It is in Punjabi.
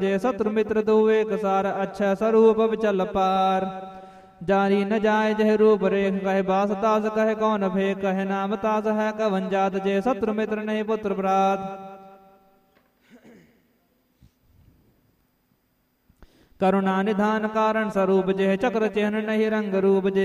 ਜੇ ਸਤਰ ਮਿੱਤਰ ਦੋ ਏਕ ਸਾਰ ਅੱਛਾ ਸਰੂਪ ਵਿਚਲ ਪਾਰ ਜਾਰੀ ਨ ਜਾਏ ਜਹ ਰੂਪ ਰੇਖ ਕਹੇ ਬਾਸ ਦਾਸ ਕਹੇ ਕੌਣ ਭੇ ਕਹੇ ਨਾਮ ਤਾਸ ਹੈ ਕਵੰਜਾਤ ਜੇ ਸਤਰ ਮਿੱਤਰ ਨਹੀਂ ਪੁੱਤਰ ਭਰਾਤ करुणा निधान कारण स्वरूप जेह चक्र चिन्ह नहीं रंग रूप जे